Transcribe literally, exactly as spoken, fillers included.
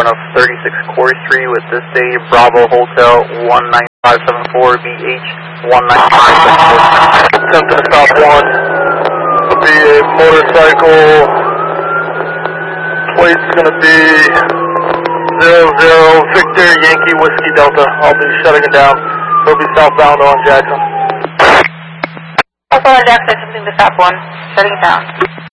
of thirty-six Corey Street with this day Bravo Hotel one nine five seven four B H one nine five seven four. Attempt to stop one. Will be a motorcycle. Plate's going to be zero zero Victor Yankee Whiskey Delta. I'll be shutting it down. It'll be southbound on Jackson. Also on Jackson, attempting to stop one. Shutting it down.